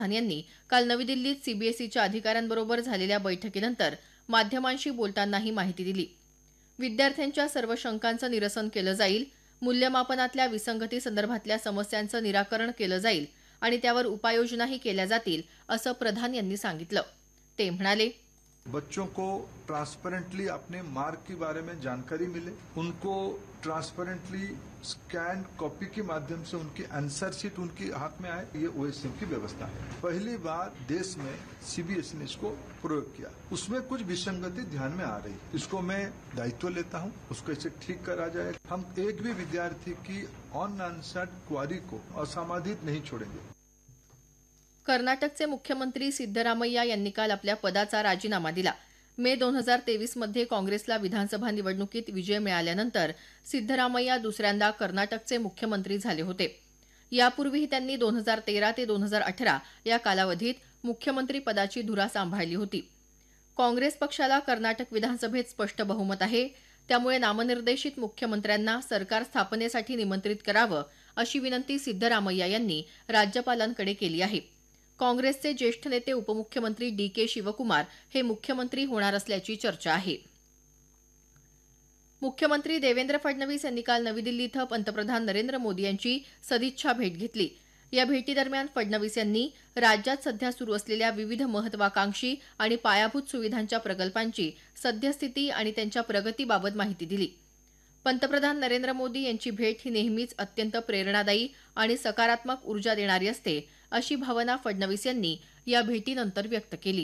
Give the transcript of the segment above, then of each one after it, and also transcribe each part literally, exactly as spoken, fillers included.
खान यांनी काल नवी दिल्लीत सीबीएसईच्या अधिकाऱ्यांबरोबर झालेल्या बैठकीनंतर माध्यमांशी बोलताना ही माहिती दिली. विद्यार्थ्यांच्या सर्व शंकांचं निरसन केलं जाईल, मूल्यमापनातल्या विसंगती संदर्भातल्या समस्यांचं निराकरण केलं जाईल आणि त्यावर उपाययोजनाही केल्या जातील असं प्रधान यांनी सांगितलं. ते म्हणाले, बच्चों को ट्रांसपेरेंटली अपने मार्क के बारे में जानकारी मिले, उनको ट्रांसपेरेंटली स्कैन कॉपी के माध्यम से उनकी आंसर शीट उनके हाथ में आए, ये ओएसएम की व्यवस्था है. पहली बार देश में सीबीएसई ने इसको प्रयोग किया. उसमें कुछ विसंगति ध्यान में आ रही, इसको मैं दायित्व लेता हूं, उसको इसे ठीक करा जाए. हम एक भी विद्यार्थी की अनआंसर्ड क्वारी को असमाधित नहीं छोड़ेंगे. कर्नाटकचे मुख्यमंत्री सिद्धरामय्या यांनी काल आपल्या पदाचा राजीनामा दिला. मे दोन हजार तेवीस मध्ये काँग्रेसला विधानसभा निवडणुकीत विजय मिळाल्यानंतर सिद्धरामय्या दुसऱ्यांदा कर्नाटकचे मुख्यमंत्री झाले होते. यापूर्वीही त्यांनी दोन हजार तेरा ते दोन हजार अठरा या कालावधीत मुख्यमंत्री पदाची धुरा सांभाळली होती. काँग्रेस पक्षाला कर्नाटक विधानसभेत स्पष्ट बहुमत आहे, त्यामुळे नामनिर्देशित मुख्यमंत्र्यांना सरकार स्थापनेसाठी निमंत्रित करावं अशी विनंती सिद्धरामय्या यांनी राज्यपालांकडे केली आहे. काँग्रेसचे ज्येष्ठ नेते उपमुख्यमंत्री डी के शिवकुमार हे मुख्यमंत्री होणार असल्याची चर्चा आहे. मुख्यमंत्री देवेंद्र फडणवीस यांनी काल नवी दिल्ली इथं पंतप्रधान नरेंद्र मोदी यांची सदिच्छा भेट घेतली. या भेटीदरम्यान फडणवीस यांनी राज्यात सध्या सुरू असलेल्या विविध महत्वाकांक्षी आणि पायाभूत सुविधांच्या प्रकल्पांची सद्यस्थिती आणि त्यांच्या प्रगतीबाबत माहिती दिली. पंतप्रधान नरेंद्र मोदी यांची भेट ही नेहमीच अत्यंत प्रेरणादायी आणि सकारात्मक ऊर्जा देणारी असते, अशी भावना फडणवीस यांनी या भेटीनंतर व्यक्त केली.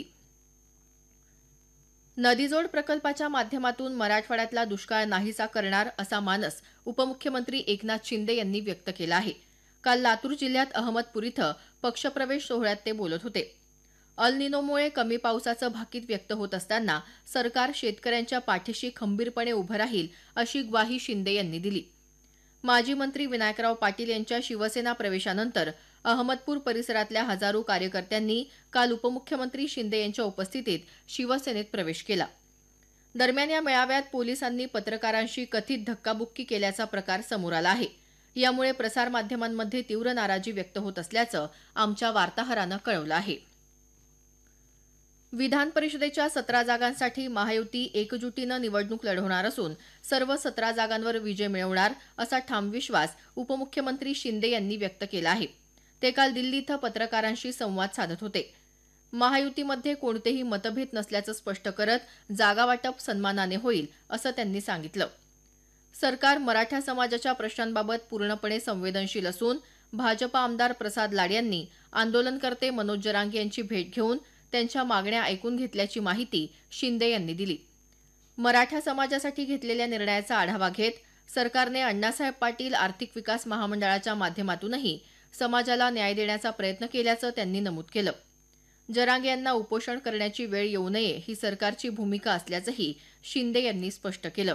नदीजोड प्रकल्पाच्या माध्यमातून मराठवाड्यातला दुष्काळ नाहीसा करणार असा मानस उपमुख्यमंत्री एकनाथ शिंदे यांनी व्यक्त केला आहे. काल लातूर जिल्ह्यात अहमदपूर इथं पक्षप्रवेश सोहळ्यात ते बोलत होते. अल निनोमुळे कमी पावसाचं भाकीत व्यक्त होत असताना सरकार शेतकऱ्यांच्या पाठीशी खंबीरपणे उभं राहील अशी ग्वाही शिंदे यांनी दिली. माजी मंत्री विनायकराव पाटील यांच्या शिवसेना प्रवेशानंतर अहमदपूर परिसरातल्या हजारो कार्यकर्त्यांनी काल उपमुख्यमंत्री शिंदे यांच्या उपस्थितीत शिवसेनेत प्रवेश केला. दरम्यान या मेळाव्यात पोलिसांनी पत्रकारांशी कथित धक्काबुक्की केल्याचा प्रकार समोर आला आहे. यामुळे प्रसारमाध्यमांमध्ये तीव्र नाराजी व्यक्त होत असल्याचं आमच्या वार्ताहरानं कळवलं आहे. विधान परिषदेच्या सतरा जागांसाठी महायुती एकजुटीनं निवडणूक लढवणार असून सर्व सतरा जागांवर विजय मिळवणार असा ठाम विश्वास उपमुख्यमंत्री शिंदे यांनी व्यक्त केला आहे. ते काल दिल्ली इथं पत्रकारांशी संवाद साधत होते. महायुतीमध्ये कोणतेही मतभेद नसल्याचं स्पष्ट करत जागावाटप सन्मानाने होईल असं त्यांनी सांगितलं. सरकार मराठा समाजाच्या प्रश्नांबाबत पूर्णपणे संवेदनशील असून भाजपा आमदार प्रसाद लाड यांनी आंदोलनकर्ते मनोज जरांगे यांची भेट घेऊन त्यांच्या मागण्या ऐकून घेतल्याची माहिती शिंदे यांनी दिली. मराठा समाजासाठी घेतलेल्या निर्णयाचा आढावा घेत सरकारने अण्णासाहेब पाटील आर्थिक विकास महामंडळाच्या माध्यमातूनही समाजाला न्याय देण्याचा प्रयत्न केल्याचं त्यांनी नमूद केलं. जरांगे यांना उपोषण करण्याची वेळ येऊ नये ही सरकारची भूमिका असल्याचंही शिंदे यांनी स्पष्ट केलं.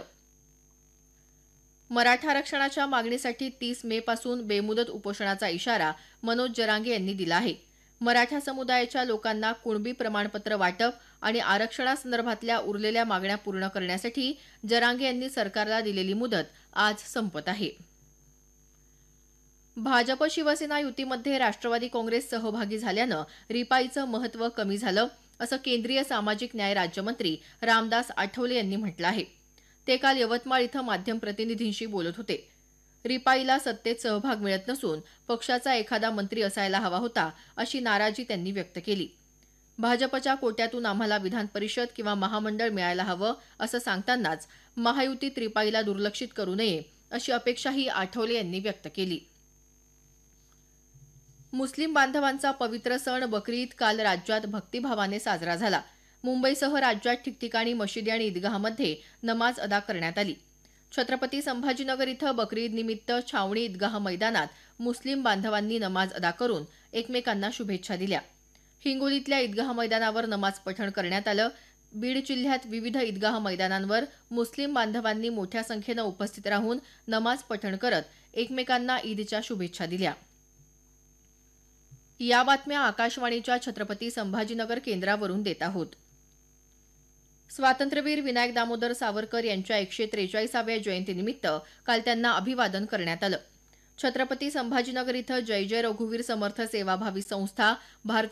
मराठा आरक्षणाच्या मागणीसाठी तीस मे पासून बेमुदत उपोषणाचा इशारा मनोज जरांगे यांनी दिला आहे. मराठा समुदायाच्या लोकांना कुणबी प्रमाणपत्र वाटप आणि आरक्षणासंदर्भातल्या उरलेल्या मागण्या पूर्ण करण्यासाठी जरांगे यांनी सरकारला दिलेली मुदत आज संपत आहे. भाजप शिवसेना युतीमध्ये राष्ट्रवादी काँग्रेस सहभागी झाल्यानं रिपाईचं महत्त्व कमी झालं असं केंद्रीय सामाजिक न्याय राज्यमंत्री रामदास आठवले यांनी म्हटलं आहे. ते काल यवतमाळ इथं माध्यम प्रतिनिधींशी बोलत होते. रिपाईला सत्तेत सहभाग मिळत नसून पक्षाचा एखादा मंत्री असायला हवा होता अशी नाराजी त्यांनी व्यक्त केली. भाजपच्या कोट्यातून आम्हाला विधान परिषद किंवा महामंडळ मिळायला हवं असं सांगतानाच महायुतीत रिपाईला दुर्लक्षित करू नये अशी अपेक्षाही आठवले यांनी व्यक्त केली. मुस्लिम बांधवांचा पवित्र सण बकरी ईद काल राज्यात भक्तिभावाने साजरा झाला. मुंबईसह राज्यात ठिकठिकाणी मशिदी आणि ईदगाहमध्ये नमाज अदा करण्यात आली. छत्रपती संभाजीनगर इथं बकरी ईद निमित्त छावणी ईदगाह मैदानात मुस्लिम बांधवांनी नमाज अदा करून एकमेकांना शुभेच्छा दिल्या. हिंगोलीतल्या ईदगाह मैदानावर नमाज पठण करण्यात आलं. बीड जिल्ह्यात विविध ईदगाह मैदानांवर मुस्लिम बांधवांनी मोठ्या संख्येनं उपस्थित राहून नमाज पठण करत एकमेकांना ईदच्या शुभेच्छा दिल्या. या बातम्या आकाशवाणीच्या छत्रपती संभाजीनगर केंद्रावरून देत आहोत. स्वातंत्र्यवीर विनायक दामोदर सावरकर यांच्या एकशे त्रेचाळीसाव्या जयंतीनिमित्त काल त्यांना अभिवादन करण्यात आलं. छत्रपती संभाजीनगर इथं जय जय रघुवीर समर्थ सेवाभावी संस्था, भारतीय